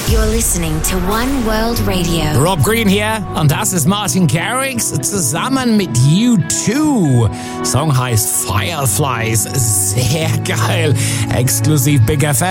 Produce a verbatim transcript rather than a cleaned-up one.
You're listening to One World Radio. Rob Green hier und das ist Martin Garrix zusammen mit U zwei. Song heißt Fireflies. Sehr geil. Exklusiv Big F M.